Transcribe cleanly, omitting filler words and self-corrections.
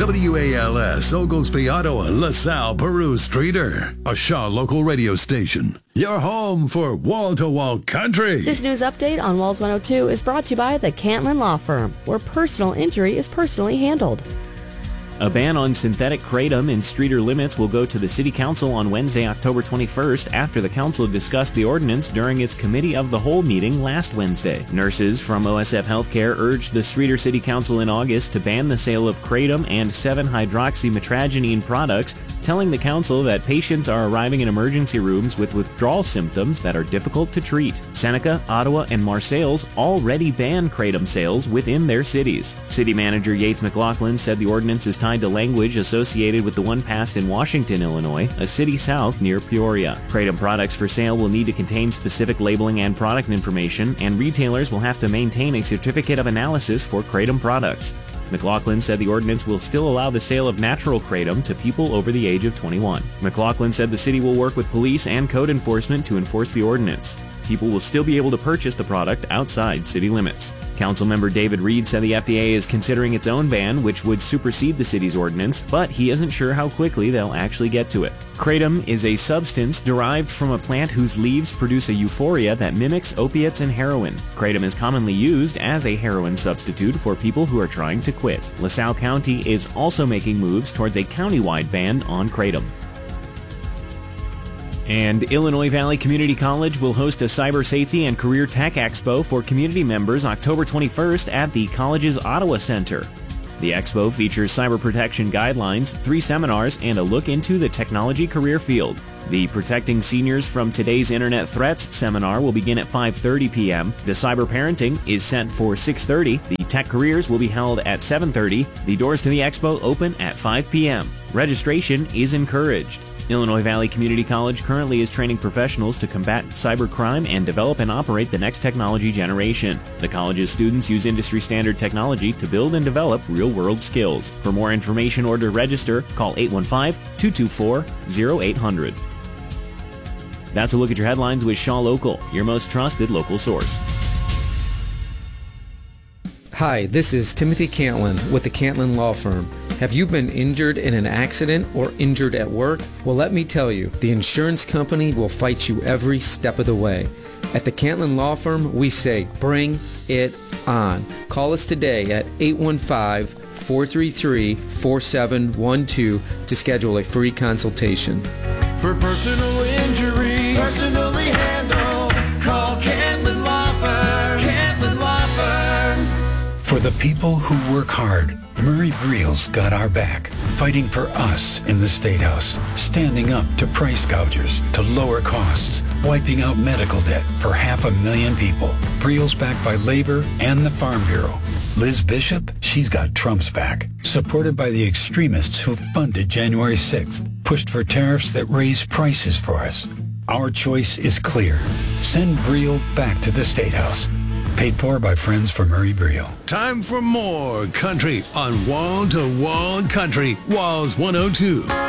WALS, Oglesby, Ottawa, LaSalle, Peru, Streeter. A Shaw local radio station. Your home for wall-to-wall country. This news update on Walls 102 is brought to you by the Cantlin Law Firm, where personal injury is personally handled. A ban on synthetic kratom in Streeter limits will go to the City Council on Wednesday, October 21st, after the Council discussed the ordinance during its Committee of the Whole meeting last Wednesday. Nurses from OSF Healthcare urged the Streeter City Council in August to ban the sale of kratom and 7-hydroxymetragenine products, telling the Council that patients are arriving in emergency rooms with withdrawal symptoms that are difficult to treat. Seneca, Ottawa, and Marseilles already ban kratom sales within their cities. City Manager Yates McLaughlin said the ordinance is tied to language associated with the one passed in Washington, Illinois, a city south near Peoria. Kratom products for sale will need to contain specific labeling and product information, and retailers will have to maintain a certificate of analysis for kratom products. McLaughlin said the ordinance will still allow the sale of natural kratom to people over the age of 21. McLaughlin said the city will work with police and code enforcement to enforce the ordinance. People will still be able to purchase the product outside city limits. Councilmember David Reed said the FDA is considering its own ban, which would supersede the city's ordinance, but he isn't sure how quickly they'll actually get to it. Kratom is a substance derived from a plant whose leaves produce a euphoria that mimics opiates and heroin. Kratom is commonly used as a heroin substitute for people who are trying to quit. LaSalle County is also making moves towards a countywide ban on kratom. And Illinois Valley Community College will host a Cyber Safety and Career Tech Expo for community members October 21st at the college's Ottawa Center. The expo features cyber protection guidelines, 3 seminars, and a look into the technology career field. The Protecting Seniors from Today's Internet Threats seminar will begin at 5:30 p.m. The Cyber Parenting is set for 6:30. The Tech Careers will be held at 7:30. The doors to the expo open at 5 p.m. Registration is encouraged. Illinois Valley Community College currently is training professionals to combat cybercrime and develop and operate the next technology generation. The college's students use industry-standard technology to build and develop real-world skills. For more information or to register, call 815-224-0800. That's a look at your headlines with Shaw Local, your most trusted local source. Hi, this is Timothy Cantlin with the Cantlin Law Firm. Have you been injured in an accident or injured at work? Well, let me tell you, the insurance company will fight you every step of the way. At the Cantlin Law Firm, we say, bring it on. Call us today at 815-433-4712 to schedule a free consultation. For personal injury, personally handled, call Cantlin Law Firm. Cantlin Law Firm. For the people who work hard, Murray Briel's got our back, fighting for us in the State House, standing up to price gougers to lower costs, wiping out medical debt for 500,000 people. Briel's backed by Labor and the Farm Bureau. Liz Bishop, she's got Trump's back, supported by the extremists who funded January 6th, pushed for tariffs that raise prices for us. Our choice is clear. Send Briel back to the State House. Paid for by friends from Murray Briel. Time for more country on Wall to Wall Country, Walls 102.